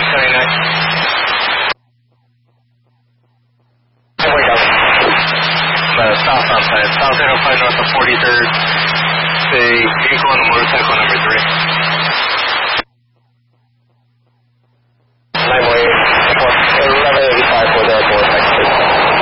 Wait up. South outside. South 05 north of 43rd. Say vehicle and motorcycle number 3.